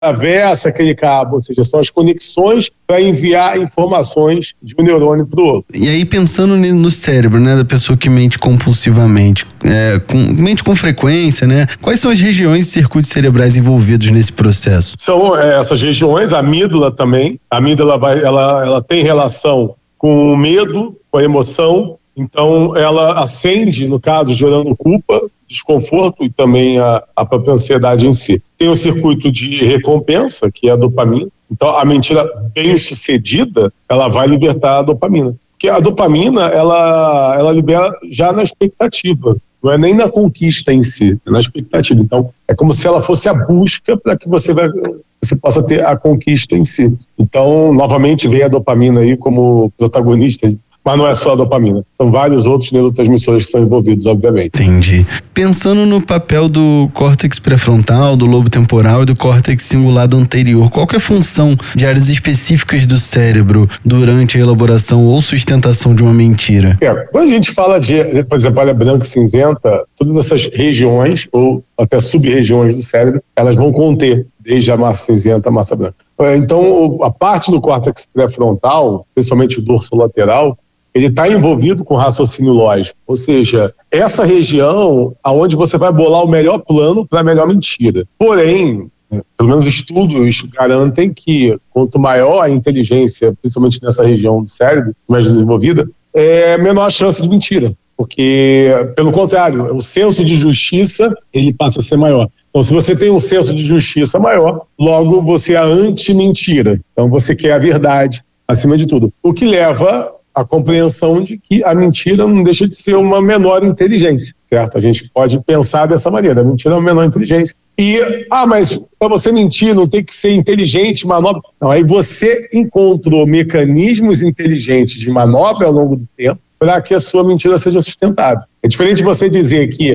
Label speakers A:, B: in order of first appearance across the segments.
A: atravessa aquele cabo, ou seja, são as conexões para enviar informações de um neurônio para o outro.
B: E aí, pensando no cérebro, né, da pessoa que mente compulsivamente, mente com frequência, né? Quais são as regiões e circuitos cerebrais envolvidos nesse processo?
A: São essas regiões, a amígdala também. A amígdala ela tem relação com o medo, com a emoção. Então, ela acende, no caso, gerando culpa, desconforto e também a própria ansiedade em si. Tem o circuito de recompensa, que é a dopamina. Então, a mentira bem-sucedida, ela vai libertar a dopamina. Porque a dopamina, ela libera já na expectativa. Não é nem na conquista em si, é na expectativa. Então, é como se ela fosse a busca para que você possa ter a conquista em si. Então, novamente, vem a dopamina aí como protagonista. Mas não é só a dopamina, são vários outros neurotransmissores que são envolvidos, obviamente.
B: Entendi. Pensando no papel do córtex pré-frontal, do lobo temporal e do córtex cingulado anterior, qual que é a função de áreas específicas do cérebro durante a elaboração ou sustentação de uma mentira?
A: Quando a gente fala de, por exemplo, área branca e cinzenta, todas essas regiões ou até sub-regiões do cérebro, elas vão conter desde a massa cinzenta à massa branca. Então, a parte do córtex pré-frontal, principalmente o dorso lateral, ele está envolvido com raciocínio lógico, ou seja, essa região aonde você vai bolar o melhor plano para a melhor mentira. Porém, pelo menos estudos garantem que quanto maior a inteligência, principalmente nessa região do cérebro, mais desenvolvida, menor a chance de mentira. Porque, pelo contrário, o senso de justiça, ele passa a ser maior. Então, se você tem um senso de justiça maior, logo você é anti-mentira. Então, você quer a verdade acima de tudo. O que leva à compreensão de que a mentira não deixa de ser uma menor inteligência, certo? A gente pode pensar dessa maneira, a mentira é uma menor inteligência. Mas para você mentir não tem que ser inteligente, manobra. Não, aí você encontrou mecanismos inteligentes de manobra ao longo do tempo para que a sua mentira seja sustentável. É diferente de você dizer que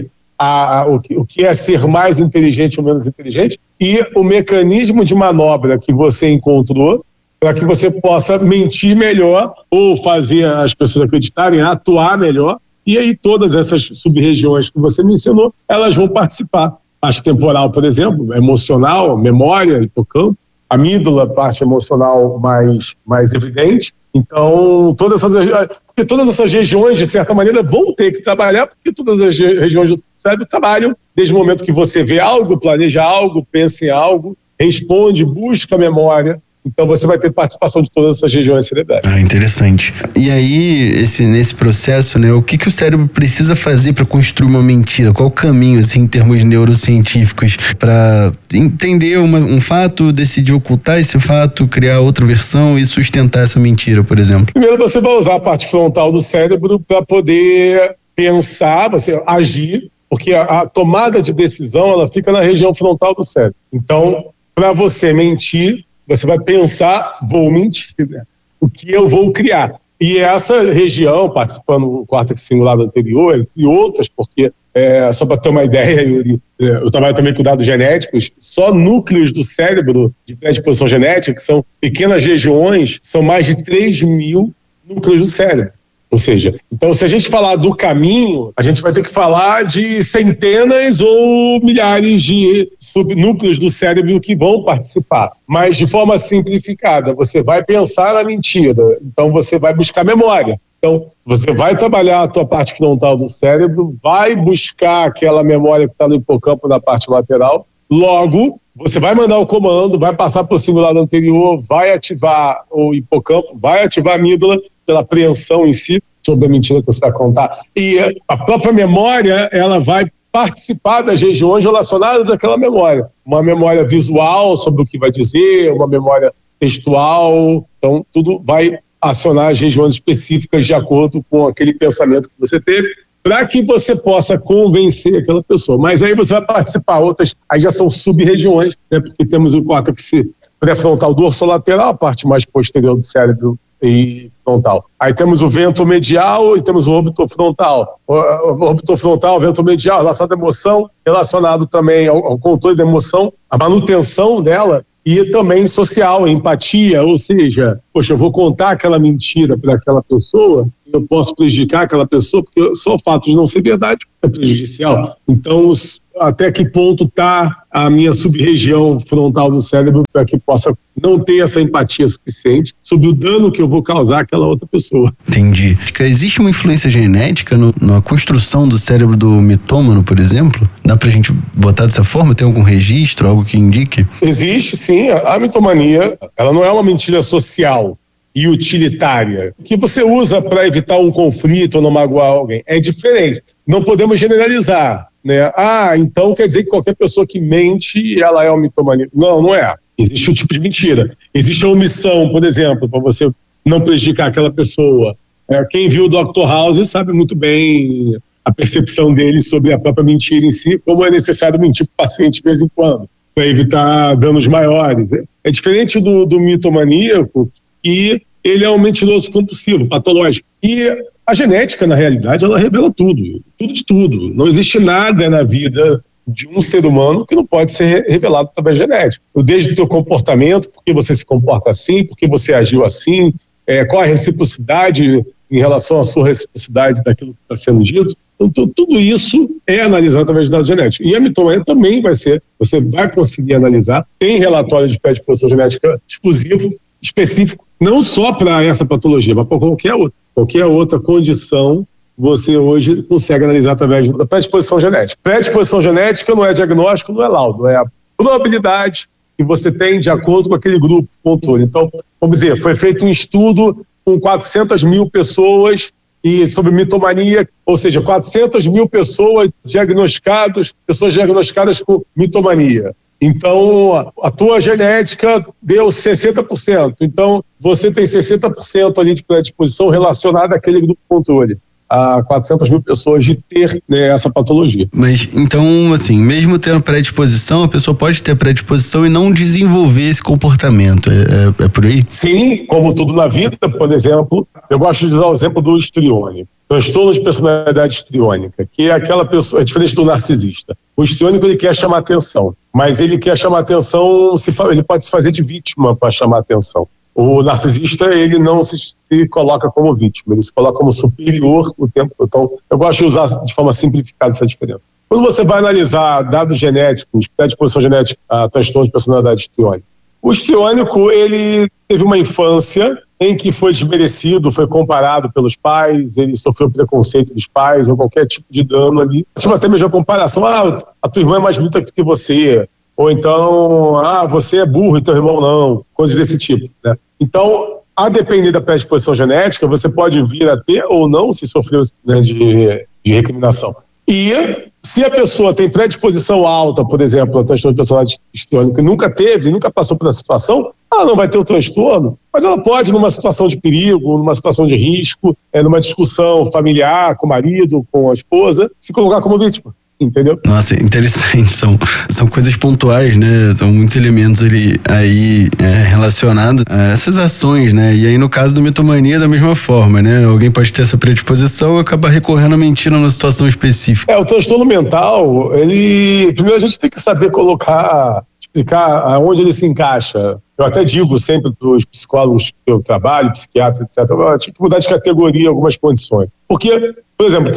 A: o que é ser mais inteligente ou menos inteligente e o mecanismo de manobra que você encontrou para que você possa mentir melhor ou fazer as pessoas acreditarem, atuar melhor. E aí todas essas sub-regiões que você mencionou, elas vão participar. Parte temporal, por exemplo, emocional, memória, hipocampo, amígdala, parte emocional mais evidente. Então, todas essas regiões, de certa maneira, vão ter que trabalhar, porque todas as regiões do cérebro trabalham desde o momento que você vê algo, planeja algo, pensa em algo, responde, busca a memória. Então você vai ter participação de todas essas regiões cerebrais.
B: Interessante. E aí, nesse processo, né, o que o cérebro precisa fazer para construir uma mentira? Qual o caminho, assim, em termos neurocientíficos, para entender um fato, decidir ocultar esse fato, criar outra versão e sustentar essa mentira, por exemplo?
A: Primeiro você vai usar a parte frontal do cérebro para poder pensar, você agir, porque a tomada de decisão ela fica na região frontal do cérebro. Então, para você mentir, você vai pensar, vou mentir, né? O que eu vou criar. E essa região, participando do córtex cingulado anterior, entre outras, porque, só para ter uma ideia, Yuri, eu trabalho também com dados genéticos, só núcleos do cérebro de predisposição genética, que são pequenas regiões, são mais de 3.000 núcleos do cérebro. Ou seja, então se a gente falar do caminho, a gente vai ter que falar de centenas ou milhares de subnúcleos do cérebro que vão participar. Mas de forma simplificada, você vai pensar na mentira, então você vai buscar memória. Então você vai trabalhar a tua parte frontal do cérebro, vai buscar aquela memória que está no hipocampo na parte lateral, logo você vai mandar o comando, vai passar para o cingulado anterior, vai ativar o hipocampo, vai ativar a amígdala pela apreensão em si sobre a mentira que você vai contar. E a própria memória, ela vai participar das regiões relacionadas àquela memória. Uma memória visual sobre o que vai dizer, uma memória textual. Então, tudo vai acionar as regiões específicas de acordo com aquele pensamento que você teve, para que você possa convencer aquela pessoa. Mas aí você vai participar, outras, aí já são sub-regiões, né? Porque temos o córtex pré-frontal dorsolateral, a parte mais posterior do cérebro e frontal. Aí temos o ventromedial e temos o orbitofrontal. O orbitofrontal, ventromedial, relacionado à emoção, relacionado também ao controle da emoção, a manutenção dela, e também social, empatia, ou seja, poxa, eu vou contar aquela mentira para aquela pessoa, eu posso prejudicar aquela pessoa, porque só o fato de não ser verdade é prejudicial. Então, até que ponto está a minha sub-região frontal do cérebro para que possa não ter essa empatia suficiente sobre o dano que eu vou causar àquela outra pessoa.
B: Entendi. Existe uma influência genética na construção do cérebro do mitômano, por exemplo? Dá pra gente botar dessa forma? Tem algum registro, algo que indique?
A: Existe, sim. A mitomania, ela não é uma mentira social e utilitária, que você usa para evitar um conflito ou não magoar alguém. É diferente. Não podemos generalizar, né? Então quer dizer que qualquer pessoa que mente, ela é uma mitomania. Não, não é. Existe um tipo de mentira. Existe a omissão, por exemplo, para você não prejudicar aquela pessoa. Quem viu o Dr. House sabe muito bem a percepção dele sobre a própria mentira em si, como é necessário mentir para o paciente de vez em quando, para evitar danos maiores. É diferente do mitomaníaco, que ele é um mentiroso compulsivo, patológico. E a genética, na realidade, ela revela tudo de tudo. Não existe nada na vida de um ser humano que não pode ser revelado através da genética. Desde o teu comportamento, por que você se comporta assim, por que você agiu assim, qual a reciprocidade em relação à sua reciprocidade daquilo que está sendo dito. Então, tudo isso é analisado através de dados genéticos. E a mitomania também você vai conseguir analisar. Tem relatório de predisposição genética exclusivo, específico, não só para essa patologia, mas para qualquer outra. Qualquer outra condição, você hoje consegue analisar através da predisposição genética. Predisposição genética não é diagnóstico, não é laudo, é a probabilidade que você tem de acordo com aquele grupo controle. Então, vamos dizer, foi feito um estudo com 400 mil pessoas e sobre mitomania, ou seja, 400 mil pessoas diagnosticadas com mitomania. Então, a tua genética deu 60%. Então, você tem 60% ali de predisposição relacionada àquele grupo controle. A 400 mil pessoas de ter, né, essa patologia.
B: Mas, então, assim, mesmo tendo predisposição, a pessoa pode ter predisposição e não desenvolver esse comportamento. É por aí?
A: Sim, como tudo na vida, por exemplo, eu gosto de usar o exemplo do histriônico. Transtorno de personalidade histriônica, que é aquela pessoa, é diferente do narcisista. O histriônico, ele quer chamar atenção, mas ele quer chamar atenção, ele pode se fazer de vítima para chamar atenção. O narcisista, ele não se coloca como vítima, ele se coloca como superior o tempo todo. Então, eu gosto de usar de forma simplificada essa diferença. Quando você vai analisar dados genéticos, predisposição genética a transtorno de personalidade histriônica, o histriônico, ele teve uma infância em que foi desmerecido, foi comparado pelos pais, ele sofreu preconceito dos pais ou qualquer tipo de dano ali. Tipo, até mesmo a comparação, a tua irmã é mais bonita que você, ou então, você é burro e teu irmão não, coisas desse tipo, né? Então, a depender da predisposição genética, você pode vir a ter ou não se sofreu, né, de recriminação. E se a pessoa tem predisposição alta, por exemplo, a transtorno de personalidade histriônica, nunca passou por essa situação, ela não vai ter o transtorno, mas ela pode, numa situação de perigo, numa situação de risco, numa discussão familiar com o marido, com a esposa, se colocar como vítima. Entendeu?
B: Nossa, interessante, são coisas pontuais, né? São muitos elementos aí relacionados a essas ações, né? E aí no caso da mitomania da mesma forma, né? Alguém pode ter essa predisposição e acabar recorrendo à mentira numa situação específica.
A: O transtorno mental, primeiro a gente tem que saber explicar aonde ele se encaixa. Eu até digo sempre para os psicólogos que eu trabalho, psiquiatras, etc., eu tinha que mudar de categoria em algumas condições. Porque, por exemplo,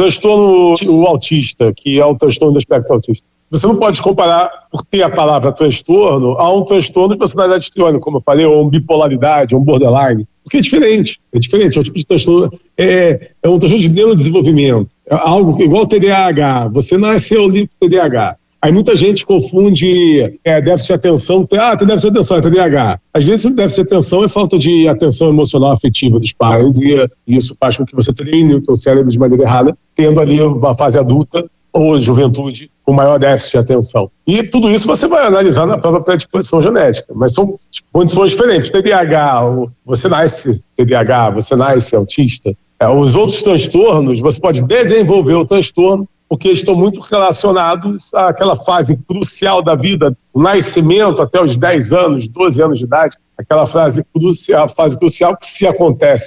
A: o autista, que é o transtorno do espectro autista, você não pode comparar, por ter a palavra transtorno, a um transtorno de personalidade histriônica, como eu falei, ou uma bipolaridade, ou um borderline, porque é diferente, é um tipo de transtorno, é um transtorno de neurodesenvolvimento, é algo igual o TDAH, você nasceu ali com TDAH. Aí muita gente confunde déficit de atenção, tem déficit de atenção, é TDAH. Às vezes o déficit de atenção é falta de atenção emocional afetiva dos pais e isso faz com que você treine o seu cérebro de maneira errada, tendo ali uma fase adulta ou juventude com maior déficit de atenção. E tudo isso você vai analisar na própria predisposição genética, mas são condições diferentes. TDAH, você nasce TDAH, você nasce autista. Os outros transtornos, você pode desenvolver o transtorno, porque eles estão muito relacionados àquela fase crucial da vida, o nascimento até os 10 anos, 12 anos de idade, aquela fase crucial que se acontece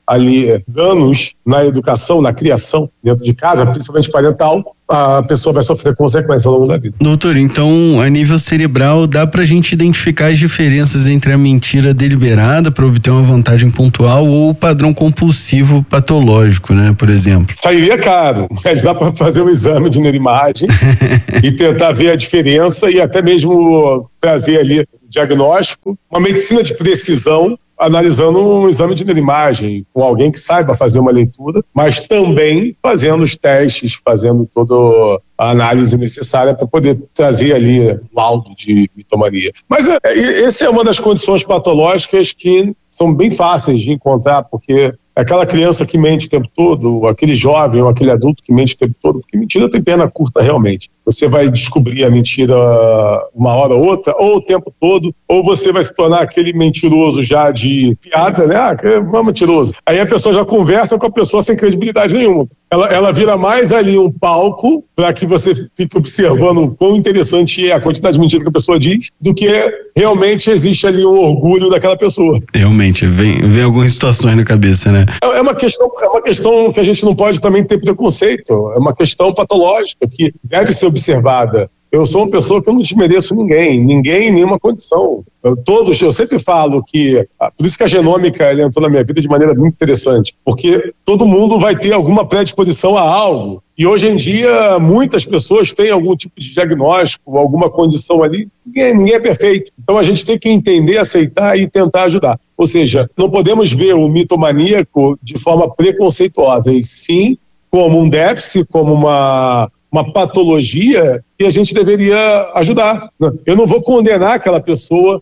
A: ali danos na educação, na criação dentro de casa, principalmente parental, a pessoa vai sofrer consequências ao longo da vida.
B: Doutor, então a nível cerebral dá pra gente identificar as diferenças entre a mentira deliberada para obter uma vantagem pontual ou o padrão compulsivo patológico, né, por exemplo?
A: Sairia caro, mas dá para fazer um exame de neuroimagem e tentar ver a diferença e até mesmo trazer ali diagnóstico, uma medicina de precisão, analisando um exame de neuroimagem com alguém que saiba fazer uma leitura, mas também fazendo os testes, fazendo toda a análise necessária para poder trazer ali laudo de mitomania. Mas essa é uma das condições patológicas que são bem fáceis de encontrar, porque aquela criança que mente o tempo todo, aquele jovem ou aquele adulto que mente o tempo todo, porque mentira tem perna curta realmente. Você vai descobrir a mentira uma hora ou outra, ou o tempo todo, ou você vai se tornar aquele mentiroso já de piada, né? É mentiroso. Aí a pessoa já conversa com a pessoa sem credibilidade nenhuma. Ela vira mais ali um palco para que você fique observando o quão interessante é a quantidade de mentira que a pessoa diz, do que realmente existe ali um orgulho daquela pessoa.
B: Realmente, vem algumas situações na cabeça, né?
A: É uma questão que a gente não pode também ter preconceito. É uma questão patológica que deve ser observada. Eu sou uma pessoa que eu não desmereço ninguém em nenhuma condição. Eu sempre falo que, por isso que a genômica entrou na minha vida de maneira muito interessante, porque todo mundo vai ter alguma predisposição a algo. E hoje em dia, muitas pessoas têm algum tipo de diagnóstico, alguma condição ali. Ninguém é perfeito. Então a gente tem que entender, aceitar e tentar ajudar. Ou seja, não podemos ver o mitomaníaco de forma preconceituosa, e sim como um déficit, como uma patologia que a gente deveria ajudar. Eu não vou condenar aquela pessoa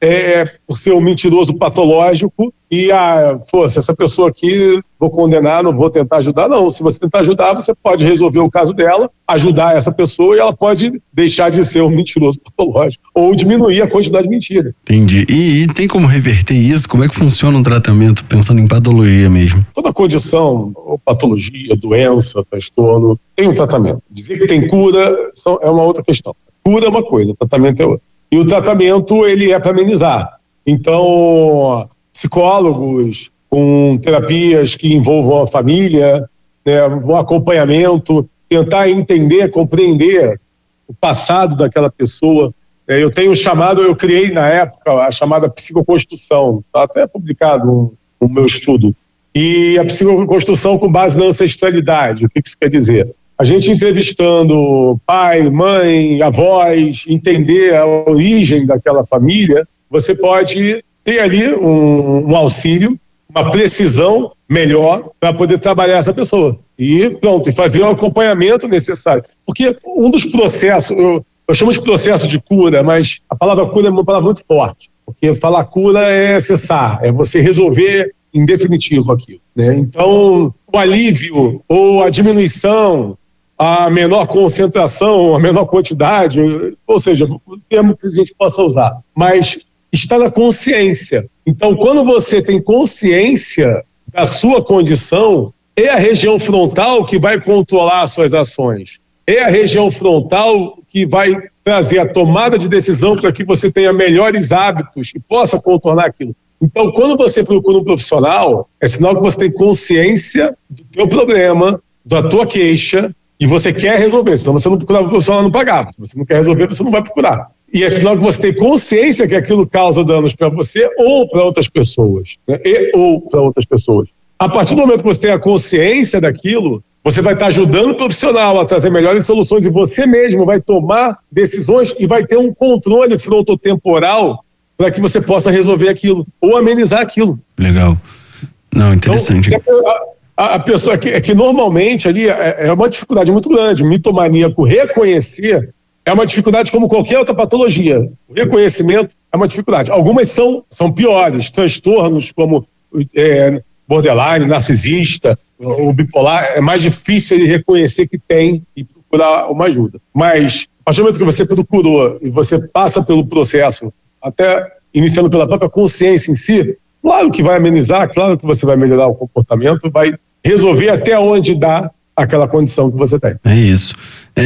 A: por ser um mentiroso patológico e, se essa pessoa aqui vou condenar, não vou tentar ajudar, não. Se você tentar ajudar, você pode resolver o caso dela, ajudar essa pessoa e ela pode deixar de ser um mentiroso patológico ou diminuir a quantidade de mentira.
B: Entendi. E tem como reverter isso? Como é que funciona um tratamento pensando em patologia mesmo?
A: Toda condição, ou patologia, doença, transtorno, tem um tratamento. Dizer que tem cura é uma outra questão. Cura é uma coisa, tratamento é outra. E o tratamento, ele é para amenizar. Então, psicólogos com terapias que envolvam a família, né, um acompanhamento, tentar entender, compreender o passado daquela pessoa. Eu tenho eu criei na época a chamada psicoconstrução, está até publicado no meu estudo. E a psicoconstrução com base na ancestralidade. O que isso quer dizer? A gente entrevistando pai, mãe, avós, entender a origem daquela família, você pode ter ali um auxílio, uma precisão melhor para poder trabalhar essa pessoa. E pronto, e fazer um acompanhamento necessário. Porque um dos processos, eu chamo de processo de cura, mas a palavra cura é uma palavra muito forte. Porque falar cura é cessar, é você resolver em definitivo aquilo, né? Então, o alívio ou a diminuição, a menor concentração, a menor quantidade, ou seja, o termo que a gente possa usar, mas está na consciência. Então, quando você tem consciência da sua condição, é a região frontal que vai controlar as suas ações. É a região frontal que vai trazer a tomada de decisão para que você tenha melhores hábitos e possa contornar aquilo. Então, quando você procura um profissional, é sinal que você tem consciência do teu problema, da tua queixa, e você quer resolver, senão você não procurava o profissional, não pagava. Se você não quer resolver, você não vai procurar. E é sinal que você tem consciência que aquilo causa danos para você ou para outras pessoas, né? Ou para outras pessoas. A partir do momento que você tem a consciência daquilo, você vai estar ajudando o profissional a trazer melhores soluções e você mesmo vai tomar decisões e vai ter um controle frontotemporal para que você possa resolver aquilo ou amenizar aquilo.
B: Legal. Não, interessante.
A: Então, a pessoa que normalmente ali é uma dificuldade muito grande. O mitomaníaco reconhecer é uma dificuldade como qualquer outra patologia. O reconhecimento é uma dificuldade. Algumas são piores, transtornos como borderline, narcisista, o bipolar, é mais difícil ele reconhecer que tem e procurar uma ajuda. Mas, a partir do momento que você procurou e você passa pelo processo, até iniciando pela própria consciência em si, claro que vai amenizar, claro que você vai melhorar o comportamento, vai resolver até onde dá, aquela condição que você tem.
B: É isso.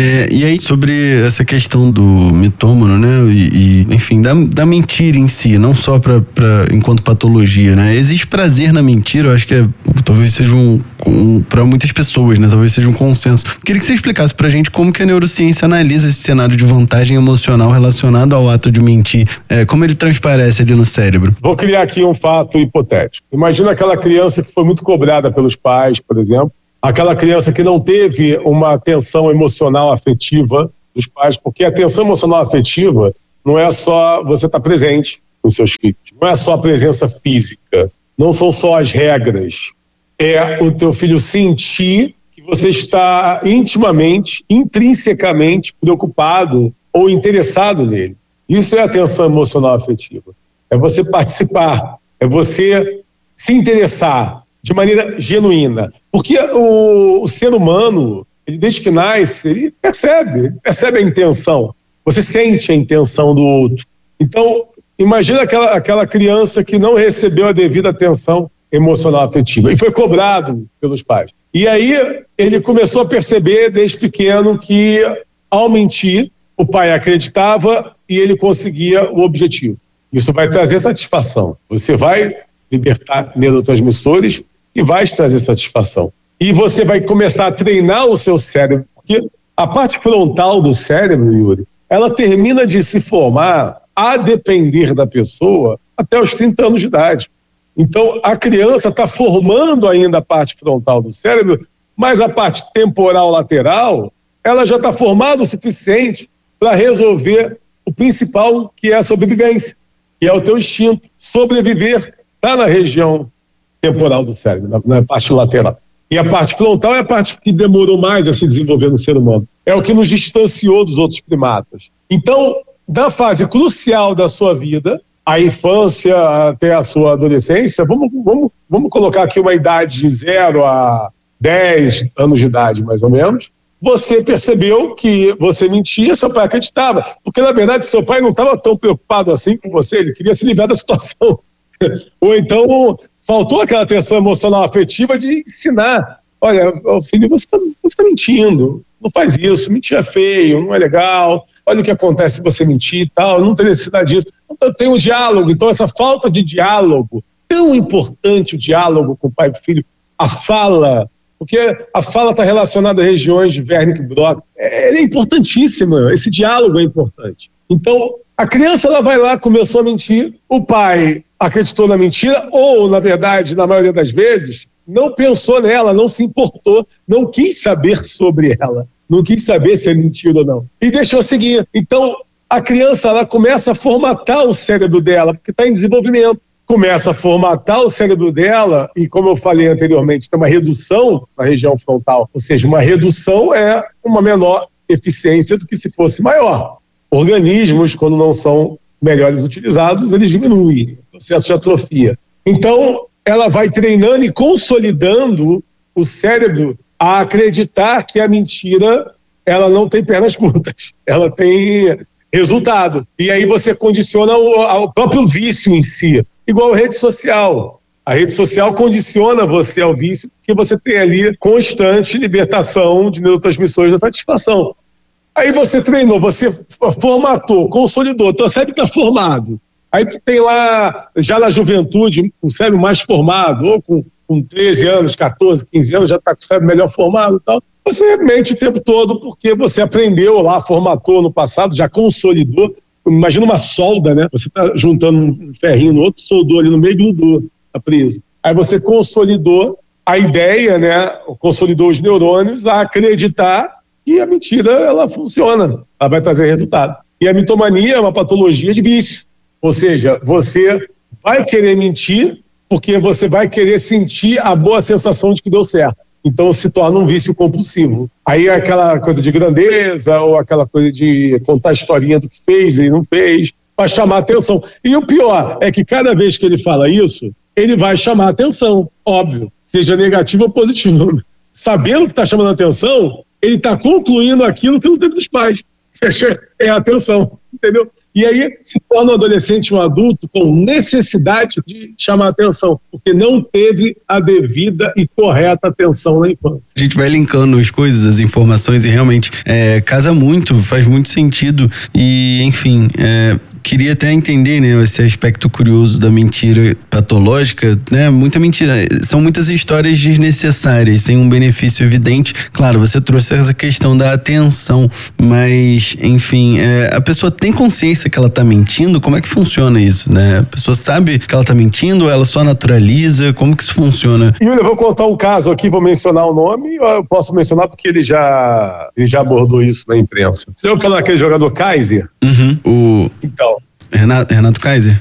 B: E aí, sobre essa questão do mitômano, né? Enfim, da mentira em si, não só enquanto patologia, né? Existe prazer na mentira, eu acho que talvez seja para muitas pessoas, né? Talvez seja um consenso. Queria que você explicasse pra gente como que a neurociência analisa esse cenário de vantagem emocional relacionado ao ato de mentir, como ele transparece ali no cérebro.
A: Vou criar aqui um fato hipotético. Imagina aquela criança que foi muito cobrada pelos pais, por exemplo, aquela criança que não teve uma atenção emocional afetiva dos pais, porque a atenção emocional afetiva não é só você estar presente com seus filhos, não é só a presença física, não são só as regras, é o teu filho sentir que você está intimamente, intrinsecamente preocupado ou interessado nele. Isso é atenção emocional afetiva, é você participar, é você se interessar de maneira genuína, porque o ser humano, ele, desde que nasce, ele percebe a intenção, você sente a intenção do outro. Então, imagina aquela criança que não recebeu a devida atenção emocional afetiva e foi cobrado pelos pais. E aí ele começou a perceber desde pequeno que, ao mentir, o pai acreditava e ele conseguia o objetivo. Isso vai trazer satisfação. Você vai libertar neurotransmissores e vai te trazer satisfação. E você vai começar a treinar o seu cérebro, porque a parte frontal do cérebro, Yuri, ela termina de se formar, a depender da pessoa, até os 30 anos de idade. Então, a criança está formando ainda a parte frontal do cérebro, mas a parte temporal lateral, ela já está formada o suficiente para resolver o principal, que é a sobrevivência, que é o teu instinto. Sobreviver está na região temporal do cérebro, na parte lateral. E a parte frontal é a parte que demorou mais a se desenvolver no ser humano. É o que nos distanciou dos outros primatas. Então, da fase crucial da sua vida, a infância até a sua adolescência, vamos colocar aqui uma idade de 0 a 10 anos de idade, mais ou menos, você percebeu que você mentia, seu pai acreditava. Porque, na verdade, seu pai não estava tão preocupado assim com você, ele queria se livrar da situação. Ou então faltou aquela atenção emocional afetiva de ensinar. Olha, filho, você tá mentindo, não faz isso, mentir é feio, não é legal, olha o que acontece se você mentir e tal, não tem necessidade disso. Então, tem um diálogo, então essa falta de diálogo, tão importante o diálogo com o pai e o filho, a fala, porque a fala está relacionada a regiões de Wernicke-Brock, é importantíssima, esse diálogo é importante. Então, a criança ela vai lá, começou a mentir, o pai acreditou na mentira ou, na verdade, na maioria das vezes, não pensou nela, não se importou, não quis saber sobre ela, não quis saber se é mentira ou não, e deixou seguir. Então, a criança ela começa a formatar o cérebro dela, porque está em desenvolvimento, começa a formatar o cérebro dela e, como eu falei anteriormente, tem uma redução na região frontal, ou seja, uma redução é uma menor eficiência do que se fosse maior. Organismos, quando não são melhores utilizados, eles diminuem, o processo de atrofia. Então, ela vai treinando e consolidando o cérebro a acreditar que a mentira, ela não tem pernas curtas, ela tem resultado. E aí você condiciona o próprio vício em si, igual a rede social. A rede social condiciona você ao vício, porque você tem ali constante libertação de neurotransmissores da satisfação. Aí você treinou, você formatou, consolidou, teu cérebro está formado. Aí tu tem lá, já na juventude, um cérebro mais formado, ou com 13 anos, 14, 15 anos, já está com o cérebro melhor formado e tal. Você mente o tempo todo porque você aprendeu lá, formatou no passado, já consolidou. Imagina uma solda, né? Você está juntando um ferrinho no outro, soldou ali no meio e grudou, está preso. Aí você consolidou a ideia, né? Consolidou os neurônios a acreditar que a mentira, ela funciona, ela vai trazer resultado. E a mitomania é uma patologia de vício. Ou seja, você vai querer mentir porque você vai querer sentir a boa sensação de que deu certo. Então se torna um vício compulsivo. Aí é aquela coisa de grandeza ou aquela coisa de contar a historinha do que fez e não fez, para chamar atenção. E o pior é que cada vez que ele fala isso, ele vai chamar atenção, óbvio, seja negativo ou positivo. Sabendo que está chamando atenção, ele está concluindo aquilo que não teve dos pais. É a atenção, entendeu? E aí se torna um adolescente, um adulto com necessidade de chamar atenção, porque não teve a devida e correta atenção na infância.
B: A gente vai linkando as coisas, as informações e realmente casa muito, faz muito sentido e, enfim, queria até entender, né, esse aspecto curioso da mentira patológica, né? Muita mentira, são muitas histórias desnecessárias, sem um benefício evidente. Claro, você trouxe essa questão da atenção, mas, enfim, a pessoa tem consciência que ela tá mentindo? Como é que funciona isso, né? A pessoa sabe que ela tá mentindo ou ela só naturaliza? Como que isso funciona?
A: E eu vou contar um caso aqui, vou mencionar o nome, eu posso mencionar porque ele já abordou isso na imprensa. Você ouviu falar daquele jogador Kaiser? Então,
B: Renato Kaiser?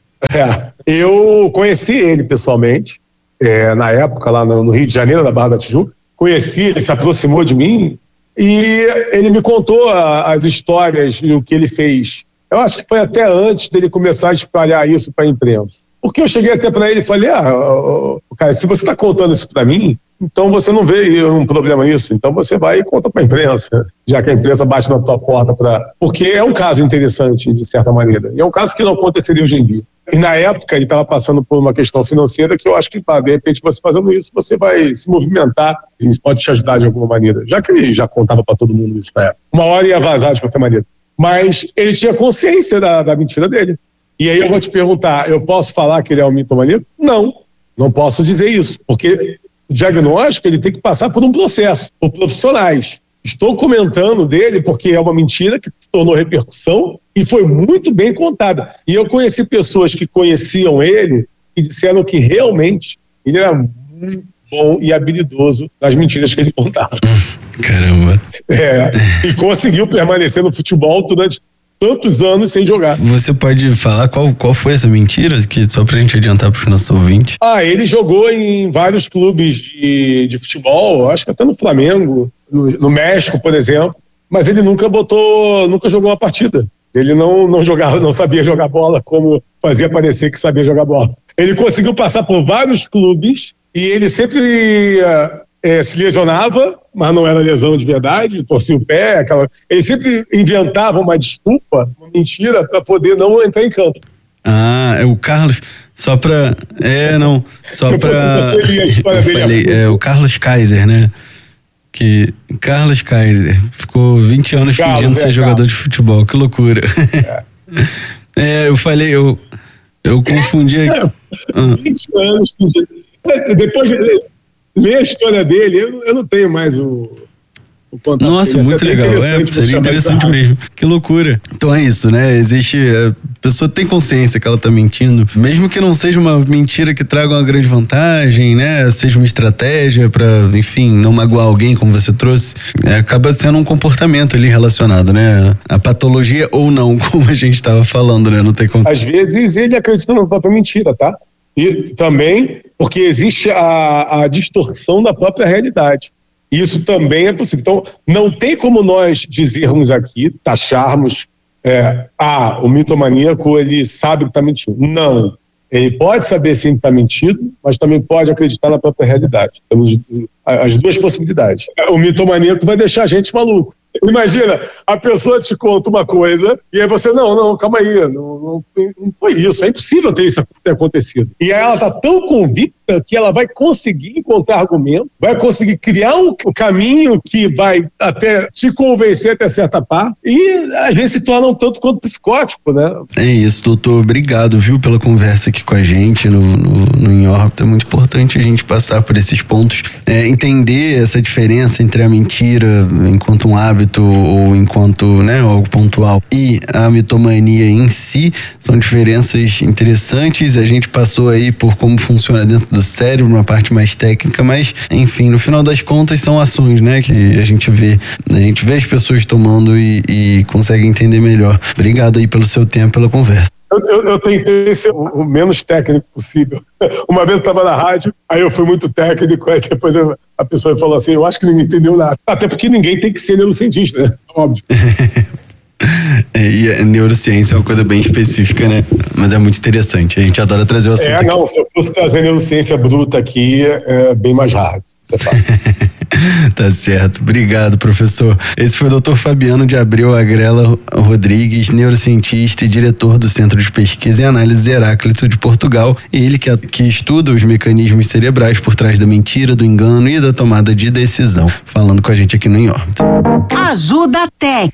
A: Eu conheci ele pessoalmente, na época lá no Rio de Janeiro, na Barra da Tijuca. Conheci, ele se aproximou de mim e ele me contou as histórias e o que ele fez. Eu acho que foi até antes dele começar a espalhar isso para a imprensa. Porque eu cheguei até para ele e falei, cara, se você está contando isso para mim, então você não vê um problema nisso, então você vai e conta para a imprensa, já que a imprensa bate na tua porta porque é um caso interessante, de certa maneira, e é um caso que não aconteceria hoje em dia. E na época ele estava passando por uma questão financeira que eu acho que, de repente, você fazendo isso, você vai se movimentar e pode te ajudar de alguma maneira, já que ele já contava para todo mundo isso na época. Uma hora ia vazar de qualquer maneira. Mas ele tinha consciência da mentira dele. E aí eu vou te perguntar, eu posso falar que ele é um mitomaníaco? Não posso dizer isso, porque o diagnóstico ele tem que passar por um processo, por profissionais. Estou comentando dele porque é uma mentira que se tornou repercussão e foi muito bem contada. E eu conheci pessoas que conheciam ele e disseram que realmente ele era muito bom e habilidoso nas mentiras que ele contava.
B: Caramba.
A: E conseguiu permanecer no futebol durante tantos anos sem jogar.
B: Você pode falar qual foi essa mentira, só pra gente adiantar pros nossos ouvintes?
A: Ele jogou em vários clubes de futebol, acho que até no Flamengo, no México, por exemplo, mas ele nunca jogou uma partida. Ele não jogava, não sabia jogar bola como fazia parecer que sabia jogar bola. Ele conseguiu passar por vários clubes e ele sempre se lesionava, mas não era lesão de verdade, torcia o pé, ele sempre inventava uma desculpa, uma mentira, para poder não entrar em campo.
B: É o Carlos, só pra...
A: Você lia a história dele.
B: O Carlos Kaiser, né? Carlos Kaiser ficou 20 anos fingindo ser jogador de futebol, que loucura. Eu falei, eu confundi aqui.
A: 20 anos fingindo. Depois de ler a história dele, eu não tenho mais o contato.
B: Nossa, muito legal. Seria interessante mesmo. Que loucura. Então é isso, né? A pessoa tem consciência que ela tá mentindo, mesmo que não seja uma mentira que traga uma grande vantagem, né? Seja uma estratégia pra, enfim, não magoar alguém, como você trouxe. Acaba sendo um comportamento ali relacionado, né? A patologia ou não, como a gente tava falando, né? Não tem como.
A: Às vezes ele acredita na própria mentira, tá? E também porque existe a distorção da própria realidade. Isso também é possível. Então, não tem como nós dizermos aqui, taxarmos, o mitomaníaco, ele sabe que está mentindo. Não. Ele pode saber sim que está mentindo, mas também pode acreditar na própria realidade. Temos as duas possibilidades. O mitomaníaco vai deixar a gente maluco. Imagina, a pessoa te conta uma coisa e aí você, não, calma aí, não foi isso, é impossível ter acontecido. E aí ela está tão convicta que ela vai conseguir encontrar argumento, vai conseguir criar um caminho que vai até te convencer até certa parte e às vezes se torna um tanto quanto psicótico, né?
B: É isso, doutor, obrigado, viu, pela conversa aqui com a gente no Em Órbita. É muito importante a gente passar por esses pontos, entender essa diferença entre a mentira enquanto um hábito ou enquanto, né, algo pontual e a mitomania em si. São diferenças interessantes. A gente passou aí por como funciona dentro do cérebro, uma parte mais técnica, mas enfim, no final das contas são ações, né, que a gente vê as pessoas tomando e consegue entender melhor. Obrigado aí pelo seu tempo, pela conversa.
A: Eu tentei ser o menos técnico possível. Uma vez eu estava na rádio, aí eu fui muito técnico, aí depois a pessoa falou assim, eu acho que ninguém entendeu nada. Até porque ninguém tem que ser neurocientista, né? Óbvio.
B: E a neurociência é uma coisa bem específica, né? Mas é muito interessante, a gente adora trazer o assunto aqui.
A: Se eu fosse trazer neurociência bruta aqui, é bem mais raro. você faz.
B: Tá certo. Obrigado, professor. Esse foi o Dr. Fabiano de Abreu Agrela Rodrigues, neurocientista e diretor do Centro de Pesquisa e Análise Heráclito de Portugal. Ele que estuda os mecanismos cerebrais por trás da mentira, do engano e da tomada de decisão. Falando com a gente aqui no Em Órbita.
C: Ajuda Tech.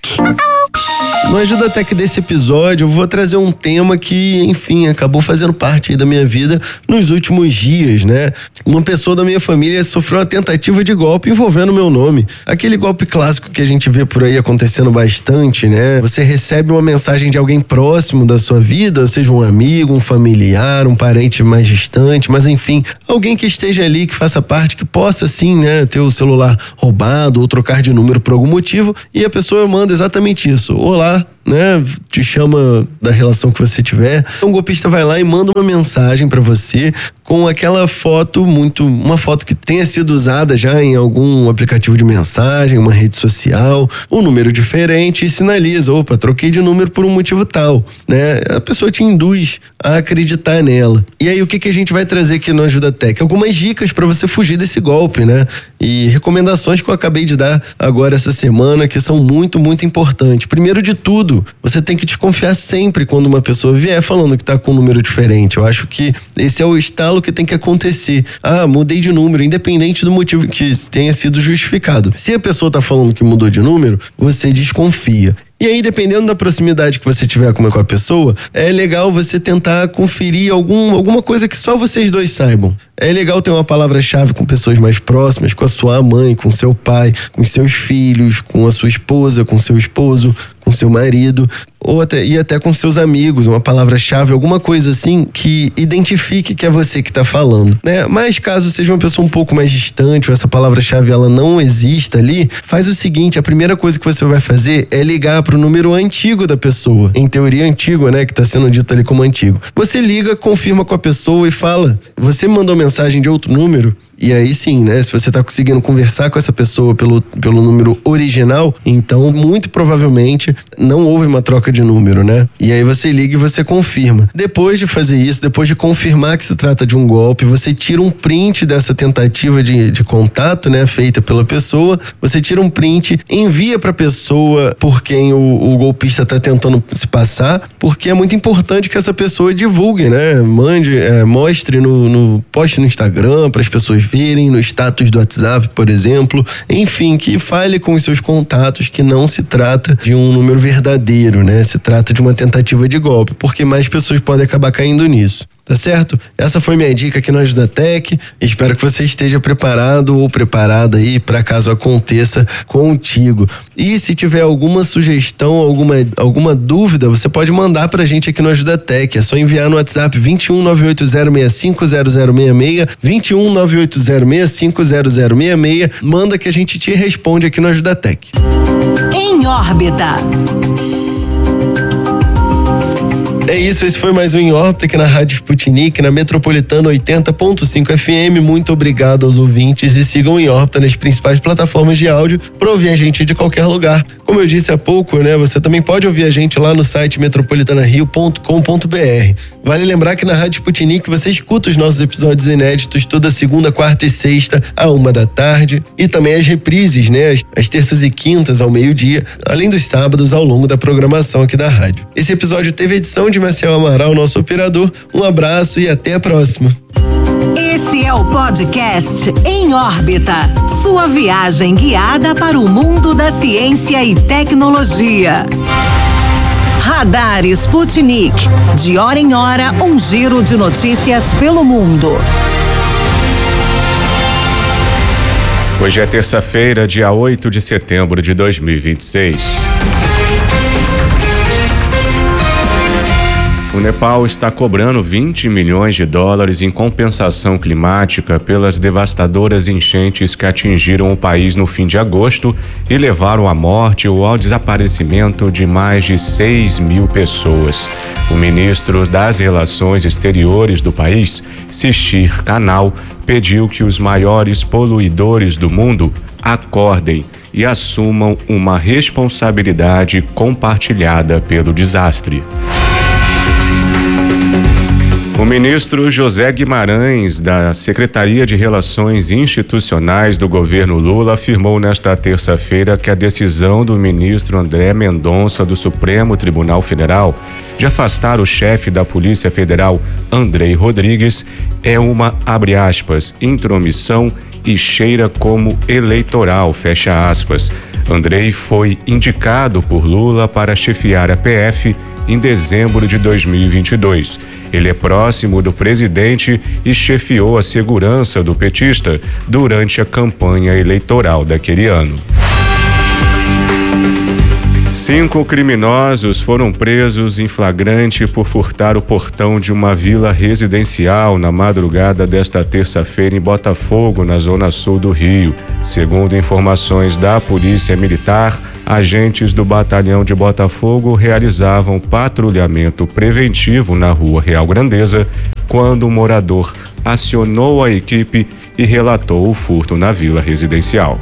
B: No Ajuda Tech desse episódio, eu vou trazer um tema que, enfim, acabou fazendo parte aí da minha vida nos últimos dias, né? Uma pessoa da minha família sofreu uma tentativa de golpe envolvendo meu nome. Aquele golpe clássico que a gente vê por aí acontecendo bastante, né? Você recebe uma mensagem de alguém próximo da sua vida, seja um amigo, um familiar, um parente mais distante, mas enfim, alguém que esteja ali, que faça parte, que possa, sim, né, ter o celular roubado ou trocar de número por algum motivo, e a pessoa manda exatamente isso. Olá, né, te chama da relação que você tiver. Um golpista vai lá e manda uma mensagem pra você com aquela foto, uma foto que tenha sido usada já em algum aplicativo de mensagem, uma rede social, um número diferente, e sinaliza, opa, troquei de número por um motivo tal, né? A pessoa te induz a acreditar nela. E aí o que a gente vai trazer aqui no Ajuda Tech? Algumas dicas para você fugir desse golpe, né? E recomendações que eu acabei de dar agora essa semana, que são muito, muito importantes. Primeiro de tudo, você tem que desconfiar sempre quando uma pessoa vier falando que tá com um número diferente. Eu acho que esse é o estalo que tem que acontecer. Ah, mudei de número, independente do motivo que tenha sido justificado. Se a pessoa tá falando que mudou de número, você desconfia. E aí, dependendo da proximidade que você tiver com a pessoa, é legal você tentar conferir alguma coisa que só vocês dois saibam. É legal ter uma palavra-chave com pessoas mais próximas, com a sua mãe, com seu pai, com seus filhos, com a sua esposa, com seu esposo, com seu marido, ou até com seus amigos, uma palavra-chave, alguma coisa assim que identifique que é você que está falando, né? Mas caso seja uma pessoa um pouco mais distante, ou essa palavra-chave ela não exista ali, faz o seguinte, a primeira coisa que você vai fazer é ligar para o número antigo da pessoa, em teoria antigo, né? Que está sendo dito ali como antigo. Você liga, confirma com a pessoa e fala, você mandou mensagem de outro número? E aí sim, né? Se você tá conseguindo conversar com essa pessoa pelo número original, então muito provavelmente não houve uma troca de número, né? E aí você liga e você confirma. Depois de fazer isso, depois de confirmar que se trata de um golpe, você tira um print dessa tentativa de contato, né? Feita pela pessoa, você tira um print, envia pra pessoa por quem o golpista tá tentando se passar, porque é muito importante que essa pessoa divulgue, né? Mostre poste no Instagram para as pessoas verem, no status do WhatsApp, por exemplo. Enfim, que fale com os seus contatos que não se trata de um número verdadeiro, né? Se trata de uma tentativa de golpe, porque mais pessoas podem acabar caindo nisso. Tá certo? Essa foi minha dica aqui no Ajuda Tech. Espero que você esteja preparado ou preparada aí para caso aconteça contigo. E se tiver alguma sugestão, alguma dúvida, você pode mandar pra gente aqui no Ajuda Tech. É só enviar no WhatsApp 21980650066, 21980650066. Manda que a gente te responde aqui no Ajuda Tech.
C: Em órbita.
B: É isso, esse foi mais um Em Órbita aqui na Rádio Sputnik, na Metropolitana 80.5 FM. Muito obrigado aos ouvintes e sigam Em Órbita nas principais plataformas de áudio para ouvir a gente de qualquer lugar. Como eu disse há pouco, né, você também pode ouvir a gente lá no site metropolitanario.com.br. Vale lembrar que na Rádio Sputnik você escuta os nossos episódios inéditos toda segunda, quarta e sexta, à 13h, e também as reprises, né, às terças e quintas ao meio-dia, além dos sábados ao longo da programação aqui da rádio. Esse episódio teve edição de Marcel Amaral, nosso operador. Um abraço e até a próxima.
C: Esse é o podcast Em Órbita, sua viagem guiada para o mundo da ciência e tecnologia. Radar Sputnik, de hora em hora, um giro de notícias pelo mundo.
D: Hoje é terça-feira, dia 8 de setembro de 2026. O Nepal está cobrando 20 milhões de dólares em compensação climática pelas devastadoras enchentes que atingiram o país no fim de agosto e levaram à morte ou ao desaparecimento de mais de 6 mil pessoas. O ministro das Relações Exteriores do país, Shishir Kanal, pediu que os maiores poluidores do mundo acordem e assumam uma responsabilidade compartilhada pelo desastre. O ministro José Guimarães, da Secretaria de Relações Institucionais do governo Lula, afirmou nesta terça-feira que a decisão do ministro André Mendonça do Supremo Tribunal Federal de afastar o chefe da Polícia Federal, Andrei Rodrigues, é uma, abre aspas, intromissão e cheira como eleitoral, fecha aspas. Andrei foi indicado por Lula para chefiar a PF em dezembro de 2022. Ele é próximo do presidente e chefiou a segurança do petista durante a campanha eleitoral daquele ano. 5 criminosos foram presos em flagrante por furtar o portão de uma vila residencial na madrugada desta terça-feira em Botafogo, na zona sul do Rio. Segundo informações da Polícia Militar, agentes do batalhão de Botafogo realizavam patrulhamento preventivo na rua Real Grandeza quando um morador acionou a equipe e relatou o furto na vila residencial.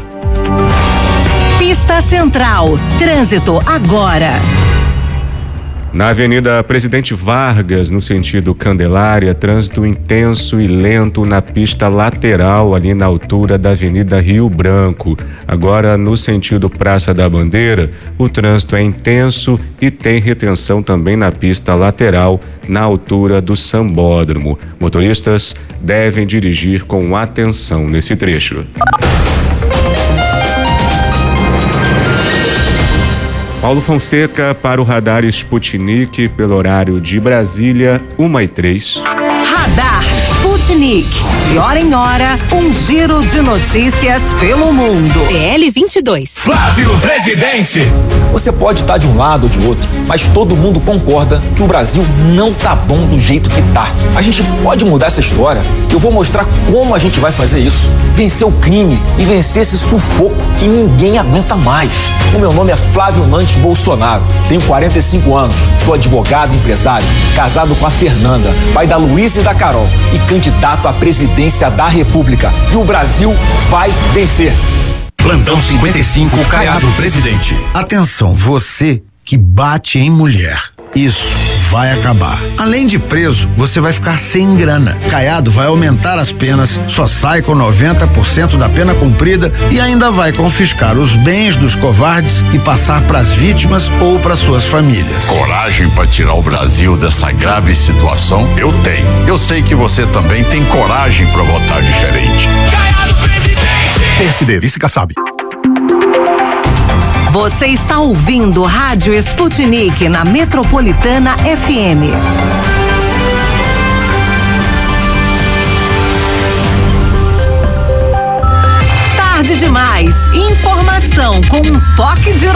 C: Pista Central, trânsito agora.
D: Na Avenida Presidente Vargas, no sentido Candelária, trânsito intenso e lento na pista lateral, ali na altura da Avenida Rio Branco. Agora, no sentido Praça da Bandeira, o trânsito é intenso e tem retenção também na pista lateral, na altura do Sambódromo. Motoristas devem dirigir com atenção nesse trecho. Paulo Fonseca para o radar Sputnik pelo horário de Brasília, 1h03.
C: Radar Sputnik, de hora em hora, um giro de notícias pelo mundo. PL 22.
E: Flávio Presidente. Você pode estar de um lado ou de outro, mas todo mundo concorda que o Brasil não tá bom do jeito que tá. A gente pode mudar essa história. Eu vou mostrar como a gente vai fazer isso. Vencer o crime e vencer esse sufoco que ninguém aguenta mais. O meu nome é Flávio Nantes Bolsonaro. Tenho 45 anos, sou advogado e empresário, casado com a Fernanda, pai da Luísa e da Carol e candidato à presidência da República. E o Brasil vai vencer.
F: Plantão 55, Caiado Presidente. Atenção, você que bate em mulher. Isso vai acabar. Além de preso, você vai ficar sem grana. Caiado vai aumentar as penas, só sai com 90% da pena cumprida e ainda vai confiscar os bens dos covardes e passar para as vítimas ou para suas famílias.
G: Coragem para tirar o Brasil dessa grave situação? Eu tenho. Eu sei que você também tem coragem para votar diferente.
E: Caiado Presidente!
F: PSD, vice Kassab.
C: Você está ouvindo Rádio Sputnik na Metropolitana FM. Tarde demais. Informação com um toque de